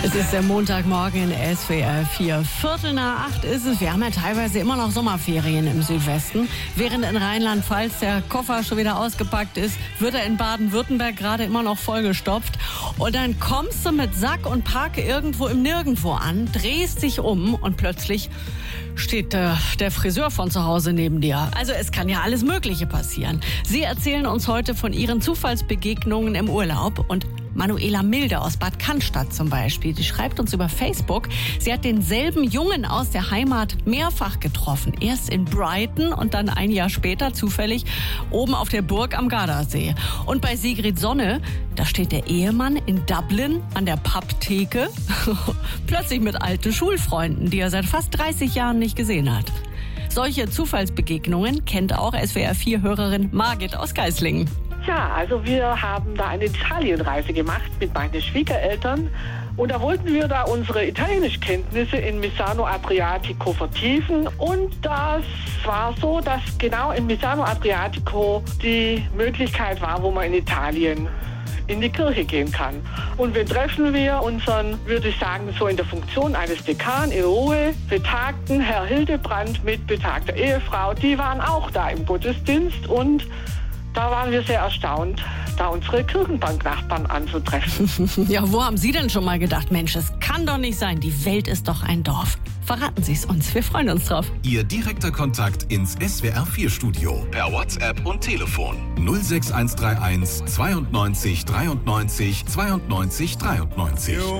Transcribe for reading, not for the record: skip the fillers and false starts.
Es ist der Montagmorgen in SWR 4. 7:45 ist es. Wir haben ja teilweise immer noch Sommerferien im Südwesten. Während in Rheinland-Pfalz der Koffer schon wieder ausgepackt ist, wird er in Baden-Württemberg gerade immer noch vollgestopft. Und dann kommst du mit Sack und Pack irgendwo im Nirgendwo an, drehst dich um und plötzlich steht der Friseur von zu Hause neben dir. Also es kann ja alles Mögliche passieren. Sie erzählen uns heute von ihren Zufallsbegegnungen im Urlaub. Und Manuela Milde aus Bad Cannstatt zum Beispiel, die schreibt uns über Facebook, sie hat denselben Jungen aus der Heimat mehrfach getroffen. Erst in Brighton und dann ein Jahr später zufällig oben auf der Burg am Gardasee. Und bei Sigrid Sonne, da steht der Ehemann in Dublin an der Pubtheke, plötzlich mit alten Schulfreunden, die er seit fast 30 Jahren nicht gesehen hat. Solche Zufallsbegegnungen kennt auch SWR4-Hörerin Margit aus Geislingen. Ja, also wir haben da eine Italienreise gemacht mit meinen Schwiegereltern und da wollten wir da unsere Italienischkenntnisse in Misano Adriatico vertiefen und das war so, dass genau in Misano Adriatico die Möglichkeit war, wo man in Italien in die Kirche gehen kann. Und wen treffen wir? Unseren, würde ich sagen, so in der Funktion eines Dekan in Ruhe, betagten Herr Hildebrand mit betagter Ehefrau, die waren auch da im Gottesdienst und da waren wir sehr erstaunt, da unsere Kirchenbanknachbarn anzutreffen. Ja, wo haben Sie denn schon mal gedacht, Mensch, es kann doch nicht sein, die Welt ist doch ein Dorf. Verraten Sie es uns, wir freuen uns drauf. Ihr direkter Kontakt ins SWR4-Studio per WhatsApp und Telefon 06131 92 93 92 92 93.